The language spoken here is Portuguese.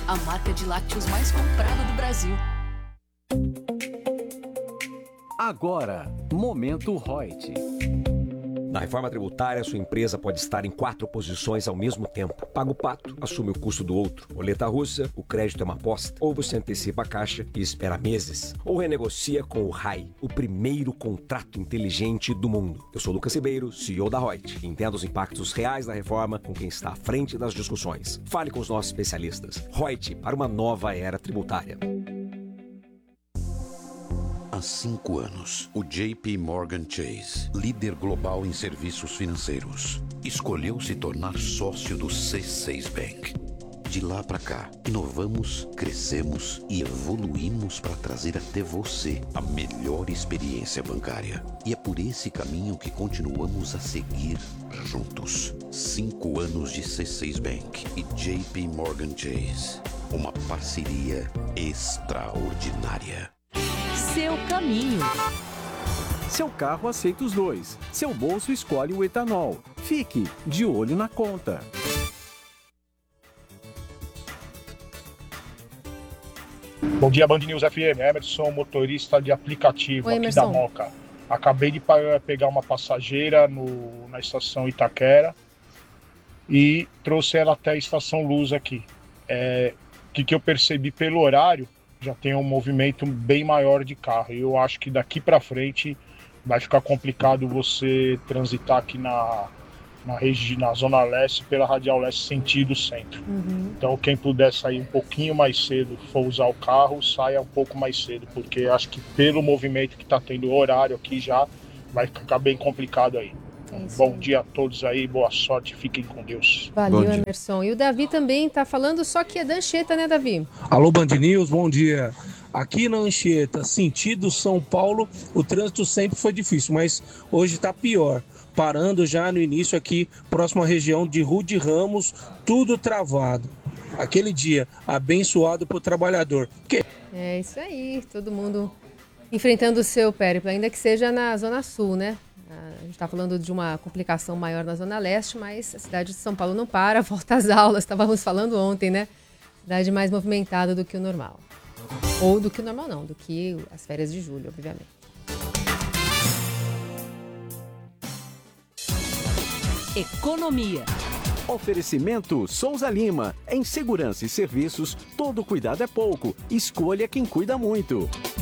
a marca de lácteos mais comprada do Brasil. Agora, Momento Reut. Na reforma tributária, sua empresa pode estar em 4 posições ao mesmo tempo. Paga o pato, assume o custo do outro. Roleta russa, o crédito é uma aposta. Ou você antecipa a caixa e espera meses. Ou renegocia com o RAI, o primeiro contrato inteligente do mundo. Eu sou Lucas Ribeiro, CEO da Reut. Entenda os impactos reais da reforma com quem está à frente das discussões. Fale com os nossos especialistas. Reut, para uma nova era tributária. Há 5 anos, o JP Morgan Chase, líder global em serviços financeiros, escolheu se tornar sócio do C6 Bank. De lá para cá, inovamos, crescemos e evoluímos para trazer até você a melhor experiência bancária. E é por esse caminho que continuamos a seguir juntos. 5 anos de C6 Bank e JP Morgan Chase. Uma parceria extraordinária. Seu caminho. Seu carro aceita os dois. Seu bolso escolhe o etanol. Fique de olho na conta. Bom dia, Band News FM. Emerson, motorista de aplicativo. Oi, aqui Emerson. da Moca. Acabei de pegar uma passageira na estação Itaquera e trouxe ela até a estação Luz aqui. O que eu percebi pelo horário, já tem um movimento bem maior de carro. Eu acho que daqui para frente vai ficar complicado você transitar aqui na Zona Leste, pela Radial Leste, sentido centro. Então, quem puder sair um pouquinho mais cedo, for usar o carro, saia um pouco mais cedo, porque acho que pelo movimento que está tendo o horário aqui já vai ficar bem complicado aí. Bom dia a todos aí, boa sorte, fiquem com Deus. Valeu, Emerson. E o Davi também está falando, só que é da Anchieta, né, Davi? Alô, Band News, bom dia. Aqui na Anchieta, sentido São Paulo, o trânsito sempre foi difícil, mas hoje está pior. Parando já no início aqui, próximo à região de Rude Ramos, tudo travado. Aquele dia abençoado para o trabalhador. É isso aí, todo mundo enfrentando o seu périplo, ainda que seja na Zona Sul, né? A gente está falando de uma complicação maior na Zona Leste, mas a cidade de São Paulo não para, volta às aulas, estávamos falando ontem, né? Cidade mais movimentada do que o normal. Ou do que o normal não, do que as férias de julho, obviamente. Economia. Oferecimento Souza Lima. Em segurança e serviços, todo cuidado é pouco. Escolha quem cuida muito.